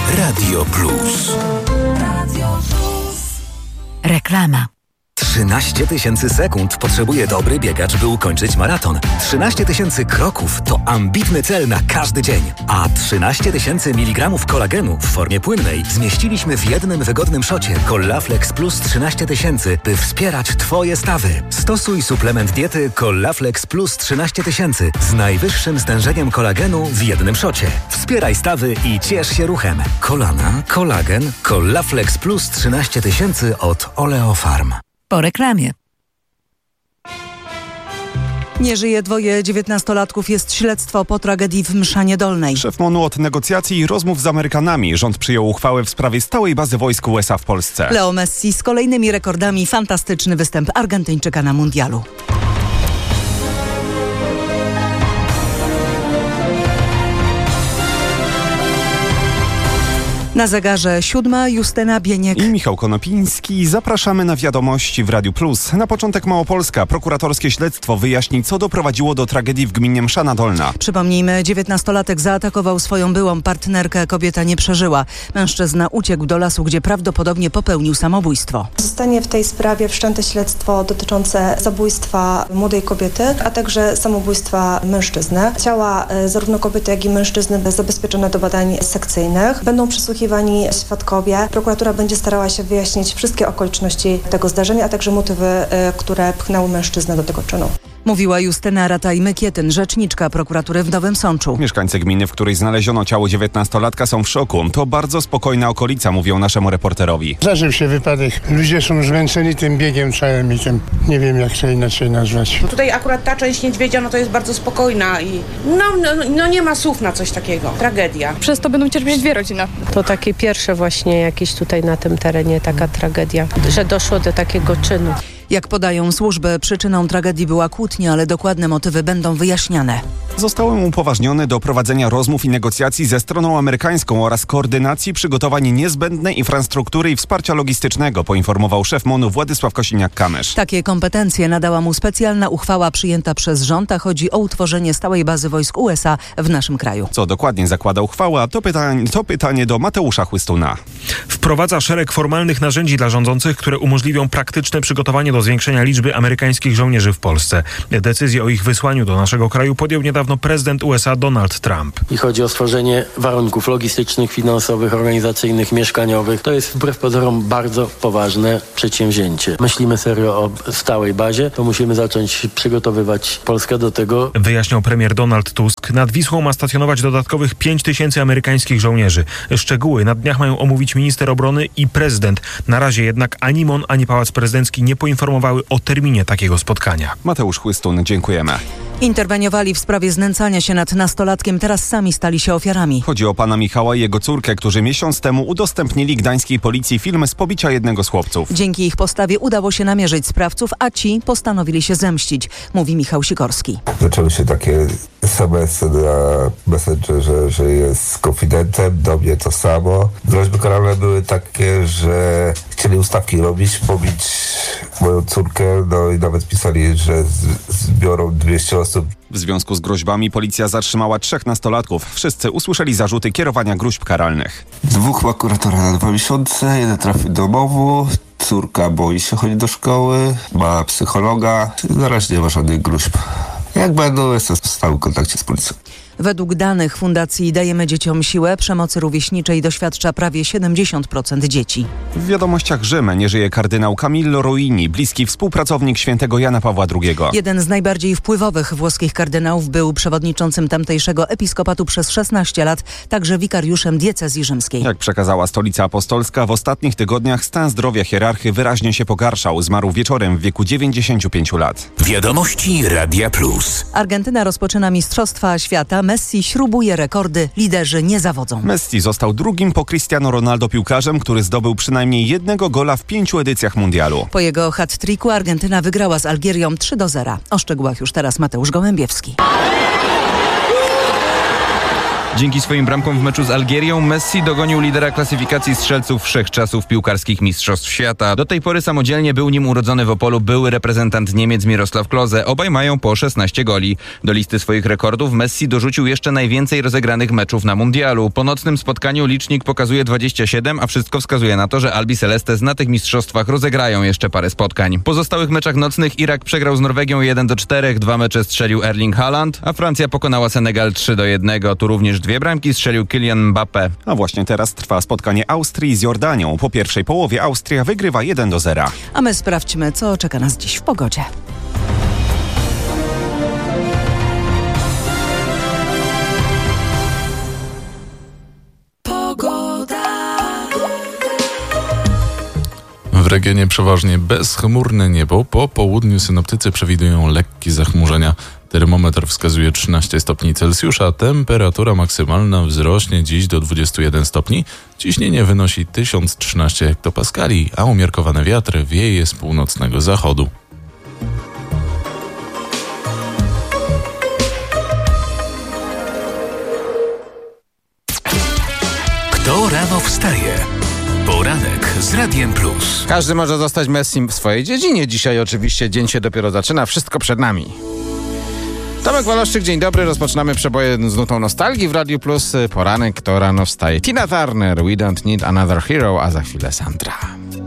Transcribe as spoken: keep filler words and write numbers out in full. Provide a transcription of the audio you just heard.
Radio Plus. Reklama. trzynaście tysięcy sekund potrzebuje dobry biegacz, by ukończyć maraton. trzynaście tysięcy kroków to ambitny cel na każdy dzień. A trzynaście tysięcy miligramów kolagenu w formie płynnej zmieściliśmy w jednym wygodnym szocie Collaflex Plus trzynaście tysięcy, by wspierać Twoje stawy. Stosuj suplement diety Collaflex Plus trzynaście tysięcy z najwyższym stężeniem kolagenu w jednym szocie. Wspieraj stawy i ciesz się ruchem. Kolana, kolagen, Collaflex Plus trzynaście tysięcy od Oleofarm. Po reklamie. Nie żyje dwoje dziewiętnastolatków, jest śledztwo po tragedii w Mszanie Dolnej. Szef M O N-u od negocjacji i rozmów z Amerykanami. Rząd przyjął uchwałę w sprawie stałej bazy wojsk U S A w Polsce. Leo Messi z kolejnymi rekordami, fantastyczny występ Argentyńczyka na mundialu. Na zegarze siódma, Justyna Bieniek i Michał Konopiński. Zapraszamy na wiadomości w Radiu Plus. Na początek Małopolska. Prokuratorskie śledztwo wyjaśni, co doprowadziło do tragedii w gminie Mszana Dolna. Przypomnijmy, dziewiętnastolatek zaatakował swoją byłą partnerkę. Kobieta nie przeżyła. Mężczyzna uciekł do lasu, gdzie prawdopodobnie popełnił samobójstwo. Zostanie w tej sprawie wszczęte śledztwo dotyczące zabójstwa młodej kobiety, a także samobójstwa mężczyzny. Ciała zarówno kobiety, jak i mężczyzny zabezpieczone do badań sekcyjnych. Będą przesłuchiwani świadkowie. Prokuratura będzie starała się wyjaśnić wszystkie okoliczności tego zdarzenia, a także motywy, które pchnęły mężczyznę do tego czynu. Mówiła Justyna Rataj-Mykietyn, rzeczniczka prokuratury w Nowym Sączu. Mieszkańcy gminy, w której znaleziono ciało dziewiętnastolatka, są w szoku. To bardzo spokojna okolica, mówią naszemu reporterowi. Zdarzył się wypadek. Ludzie są zmęczeni tym biegiem całym i tym, nie wiem jak to inaczej nazwać. Tutaj akurat ta część niedźwiedzia, no to jest bardzo spokojna i no, no, no nie ma słów na coś takiego. Tragedia. Przez to będą cierpieć dwie rodziny. To takie pierwsze właśnie jakieś tutaj na tym terenie taka tragedia, że doszło do takiego czynu. Jak podają służby, przyczyną tragedii była kłótnia, ale dokładne motywy będą wyjaśniane. Zostałem upoważniony do prowadzenia rozmów i negocjacji ze stroną amerykańską oraz koordynacji przygotowań niezbędnej infrastruktury i wsparcia logistycznego, poinformował szef M O N-u Władysław Kosiniak-Kamysz. Takie kompetencje nadała mu specjalna uchwała przyjęta przez rząd, a chodzi o utworzenie stałej bazy wojsk U S A w naszym kraju. Co dokładnie zakłada uchwała, to pytanie, to pytanie do Mateusza Chłystuna. Wprowadza szereg formalnych narzędzi dla rządzących, które umożliwią praktyczne przygotowanie do zwiększenia liczby amerykańskich żołnierzy w Polsce. Decyzję o ich wysłaniu do naszego kraju podjął niedawno prezydent U S A Donald Trump. I chodzi o stworzenie warunków logistycznych, finansowych, organizacyjnych, mieszkaniowych. To jest wbrew pozorom bardzo poważne przedsięwzięcie. Myślimy serio o stałej bazie, to musimy zacząć przygotowywać Polskę do tego. Wyjaśniał premier Donald Tusk. Nad Wisłą ma stacjonować dodatkowych pięć tysięcy amerykańskich żołnierzy. Szczegóły na dniach mają omówić minister obrony i prezydent. Na razie jednak ani M O N, ani Pałac Prezydencki nie poinformowały o terminie takiego spotkania. Mateusz Chłystun, dziękujemy. Interweniowali w sprawie znęcania się nad nastolatkiem, teraz sami stali się ofiarami. Chodzi o pana Michała i jego córkę, którzy miesiąc temu udostępnili gdańskiej policji film z pobicia jednego z chłopców. Dzięki ich postawie udało się namierzyć sprawców, a ci postanowili się zemścić, mówi Michał Sikorski. Zaczęły się takie es em esy na Messengerze, że jest konfidentem, do mnie to samo. Groźby karalne były takie, że chcieli ustawki robić, pobić moją córkę, no i nawet pisali, że z- zbiorą dwieście osób. W związku z groźbami policja zatrzymała trzech nastolatków. Wszyscy usłyszeli zarzuty kierowania groźb karalnych. Dwóch ma kuratora na dwa miesiące, jeden trafił do domu, córka boi się chodzić do szkoły, ma psychologa. Na razie nie ma żadnych groźb. Jak będą, jestem w stałym kontakcie z policją. Według danych Fundacji Dajemy Dzieciom Siłę, przemocy rówieśniczej doświadcza prawie siedemdziesiąt procent dzieci. W wiadomościach Rzym nie żyje kardynał Camillo Ruini, bliski współpracownik świętego Jana Pawła drugiego. Jeden z najbardziej wpływowych włoskich kardynałów, był przewodniczącym tamtejszego episkopatu przez szesnaście lat, także wikariuszem diecezji rzymskiej. Jak przekazała Stolica Apostolska, w ostatnich tygodniach stan zdrowia hierarchy wyraźnie się pogarszał. Zmarł wieczorem w wieku dziewięćdziesięciu pięciu lat. Wiadomości Radia Plus. Argentyna rozpoczyna Mistrzostwa Świata. Messi śrubuje rekordy, liderzy nie zawodzą. Messi został drugim po Cristiano Ronaldo piłkarzem, który zdobył przynajmniej jednego gola w pięciu edycjach mundialu. Po jego hat-tricku Argentyna wygrała z Algierią trzy do zera. O szczegółach już teraz Mateusz Gołębiewski. Dzięki swoim bramkom w meczu z Algierią Messi dogonił lidera klasyfikacji strzelców wszechczasów piłkarskich mistrzostw świata. Do tej pory samodzielnie był nim urodzony w Opolu były reprezentant Niemiec Mirosław Klose. Obaj mają po szesnaście goli. Do listy swoich rekordów Messi dorzucił jeszcze najwięcej rozegranych meczów na mundialu. Po nocnym spotkaniu licznik pokazuje dwadzieścia siedem, a wszystko wskazuje na to, że Albi Celestes na tych mistrzostwach rozegrają jeszcze parę spotkań. W pozostałych meczach nocnych Irak przegrał z Norwegią jeden do czterech, dwa mecze strzelił Erling Haaland, a Francja pokonała Senegal trzy do jednego. Tu również dwie bramki strzelił Kylian Mbappé. A właśnie teraz trwa spotkanie Austrii z Jordanią. Po pierwszej połowie Austria wygrywa jeden do zera. A my sprawdźmy, co czeka nas dziś w pogodzie. W regionie przeważnie bezchmurne niebo. Po południu synoptycy przewidują lekkie zachmurzenia. Termometr wskazuje trzynaście stopni Celsjusza. Temperatura maksymalna wzrośnie dziś do dwudziestu jeden stopni. Ciśnienie wynosi tysiąc trzynaście hektopaskali, a umiarkowane wiatry wieje z północnego zachodu. Kto rano wstaje? Poranek z Radiem Plus. Każdy może zostać Messim w swojej dziedzinie. Dzisiaj oczywiście dzień się dopiero zaczyna, wszystko przed nami. Tomek Waloszczyk, dzień dobry. Rozpoczynamy przeboje z nutą nostalgii w Radiu Plus. Poranek, kto rano wstaje. Tina Turner, We Don't Need Another Hero, a za chwilę Sandra.